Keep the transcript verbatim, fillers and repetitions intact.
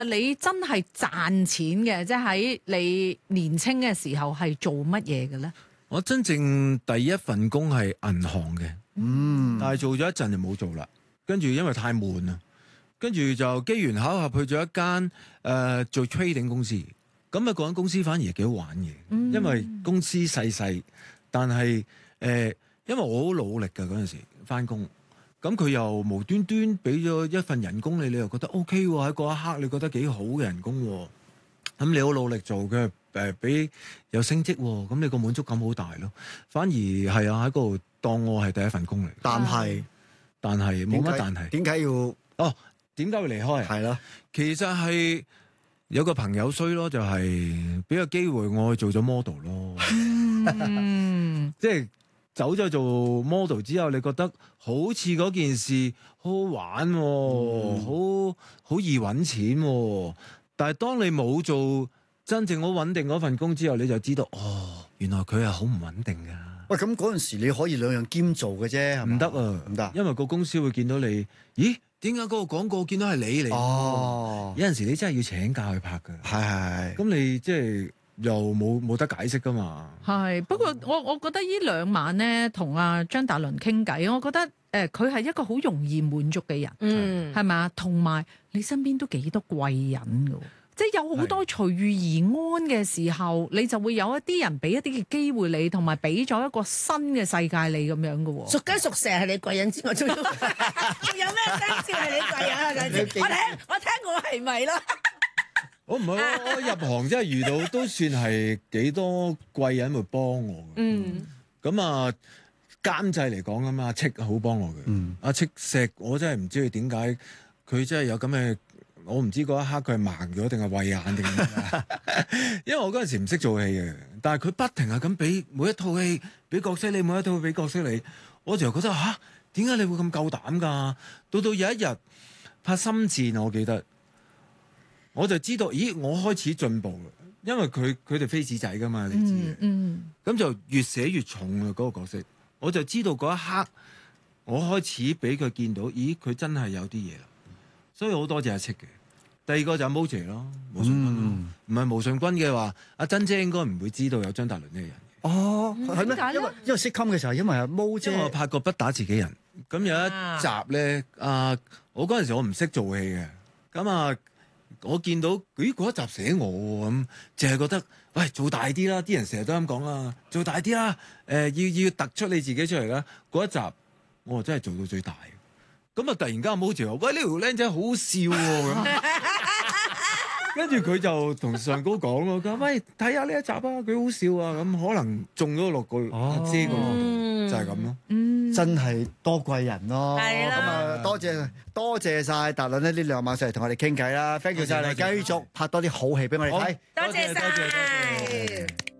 你真係賺錢嘅，即係喺你年青嘅時候係做乜嘢嘅咧？ 我真正第一份工係銀行嘅， 嗯， 但係做咗一陣就冇做啦。跟住因為太悶啦，跟住就機緣巧合去咗一間誒、呃、做 trading 公司。咁啊，嗰間公司反而幾好玩嘅， 嗯、 因為公司細細，但係誒、呃，因為我好努力㗎嗰陣時返工。咁佢又無端端俾咗一份人工你，你又覺得 O K 喎，喺嗰一刻你覺得幾好嘅人工喎。咁你好努力做嘅，誒俾有升職喎，咁你個滿足感好大咯。反而係啊，喺嗰度當我係第一份工嚟。 但係但係冇乜但係。 點解要？ 哦，點解會離開？ 係啦， 其實係有個朋友衰咯，就係俾個機會我去做咗 model 咯。 嗯， 即係。走咗做 model 之後，你覺得好似嗰件事好好玩喎、哦，好好、嗯、易揾錢喎、哦。但係當你冇做真正好穩定嗰份工之後，你就知道哦，原來佢係好唔穩定㗎。 喂，咁嗰陣時你可以兩樣兼做嘅啫， 唔得啊，唔得，因為個公司會見到你，咦？點解嗰個廣告見到係你嚟？ 哦， 有陣時你真係要請假去拍㗎。 係係係。 咁你即係。又冇冇得解釋㗎嘛？ 係，不過我我覺得呢兩晚咧同阿張達倫傾偈，我覺得誒佢係一個好容易滿足嘅人，嗯，係咪啊？同埋你身邊都幾多貴人㗎，即係有好多隨遇而安嘅時候，你就會有一啲人俾一啲嘅機會你，同埋俾咗一個新嘅世界你咁樣㗎喎。 熟雞熟蛇係你貴人之外，仲有仲有咩生肖係你貴人啊？我睇我睇我係咪咯？ 我唔係，我入行真係遇到都算係幾多貴人會幫我嘅。嗯，咁啊監製嚟講啊嘛，阿戚好幫我嘅。嗯，阿戚錫我真係唔知佢點解，佢真係有咁嘅，我唔知嗰一刻佢係盲咗定係慧眼定係因為我嗰陣時唔識做戲嘅，但係佢不停係咁俾每一套戲俾角色你，每一套戲俾角色你，我就覺得吓，點解你會咁夠膽㗎？到到有一日拍《心戰》，我記得。我就知道，咦！我開始進步啦，因為佢佢哋飛紙仔噶嘛，你知嘅。嗯。咁、嗯、就越寫越重啦，嗰、嗰個角色。我就知道嗰一刻，我開始俾佢見到，咦！佢真係有啲嘢啦。所以好多謝阿戚嘅。第二個就係 Mo 姐咯，毛舜筠咯。唔係毛舜筠嘅話，阿珍姐應該唔會知道有張達倫呢個人。 哦，係咩、嗯？因為因為識襟嘅時候，因為阿 Mo 姐。因為我拍過不打自己人，咁有一集咧，啊，我嗰陣時我唔識做戲嘅，咁啊。我見到咦嗰一集寫我咁，淨係覺得喂做大啲啦，啲人成日都咁講啦，做大啲啦，誒、呃、要要突出你自己出嚟啦。嗰一集我真係做到最大，咁啊突然間阿 Mo 姐話：喂，呢條僆仔好笑喎、啊、咁，跟住佢就同上高講咯，佢話：喂，睇下呢一集啊，佢好笑啊，咁可能中咗落個阿姐個度，就係咁咯。 嗯，真係多貴人咯。 係啦。咁啊， 多謝多謝曬達倫咧，呢兩晚上嚟同我哋傾偈啦 ，thank you 曬你，繼續拍多啲好戲俾我哋睇。 多謝曬。